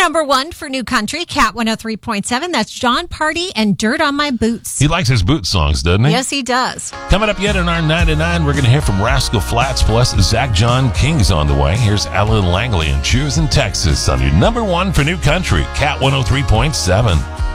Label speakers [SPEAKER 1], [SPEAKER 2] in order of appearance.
[SPEAKER 1] number one for New Country, Cat 103.7. That's John Party and Dirt on My Boots.
[SPEAKER 2] He likes his boot songs, doesn't he?
[SPEAKER 1] Yes, he does.
[SPEAKER 2] Coming up yet in our 99, we're going to hear from Rascal Flatts, plus Zach John King's on the way. Here's Alan Langley and Choose in Texas on your number one for New Country, Cat 103.7.